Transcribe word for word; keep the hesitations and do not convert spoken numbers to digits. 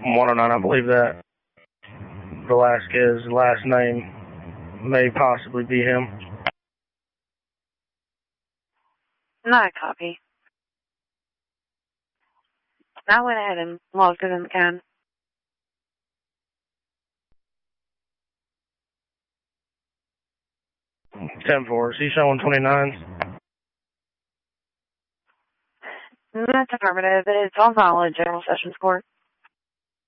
one oh nine, I believe that Velasquez's last name may possibly be him. Not a copy. I went ahead and logged it in the can. ten four, is he showing twenty-nines? That's affirmative. It's on file at General Sessions Court.